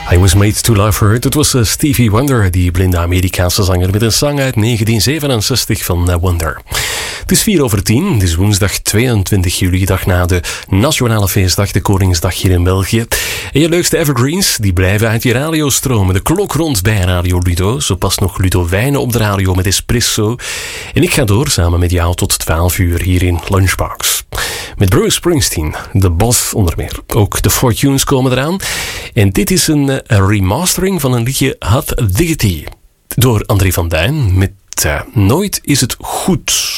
I Was Made to Love Her. Het was Stevie Wonder, die blinde Amerikaanse zanger, met een zang uit 1967 van Wonder. Het is 10:04. Het is woensdag 22 juli, dag na de nationale feestdag, de Koningsdag hier in België. En je leukste evergreens, die blijven uit je radio stromen. De klok rond bij Radio Ludo. Zo past nog Ludo Wijnen op de radio met Espresso. En ik ga door samen met jou tot 12 uur hier in Lunchbox. Met Bruce Springsteen, de Boss onder meer. Ook de Fortunes komen eraan. En dit is een remastering van een liedje Hot Diggity door André van Duin met Nooit is het goed.